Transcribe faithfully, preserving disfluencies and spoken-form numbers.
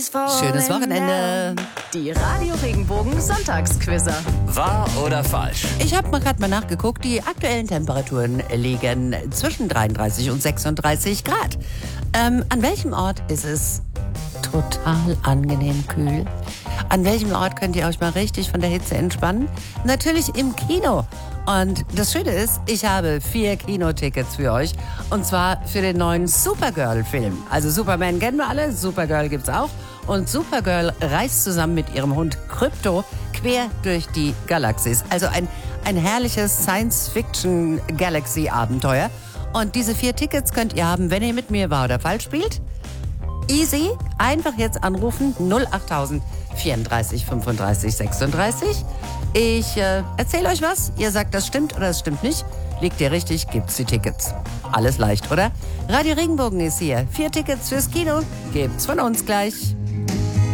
Schönes Wochenende. Die Radio Regenbogen Sonntagsquizzer. Wahr oder falsch? Ich habe mal gerade mal nachgeguckt. Die aktuellen Temperaturen liegen zwischen dreiunddreißig und sechsunddreißig Grad. Ähm, an welchem Ort ist es total angenehm kühl? An welchem Ort könnt ihr euch mal richtig von der Hitze entspannen? Natürlich im Kino. Und das Schöne ist, ich habe vier Kinotickets für euch. Und zwar für den neuen Supergirl-Film. Also Superman kennen wir alle, Supergirl gibt's auch. Und Supergirl reist zusammen mit ihrem Hund Krypto quer durch die Galaxis. Also ein, ein herrliches Science-Fiction-Galaxy-Abenteuer. Und diese vier Tickets könnt ihr haben, wenn ihr mit mir wahr oder falsch spielt. Easy, einfach jetzt anrufen, null achttausend vierunddreißig fünfunddreißig sechsunddreißig. Ich äh, erzähle euch was, ihr sagt, das stimmt oder es stimmt nicht. Liegt ihr richtig, gibt's die Tickets. Alles leicht, oder? Radio Regenbogen ist hier. Vier Tickets fürs Kino gibt's von uns gleich.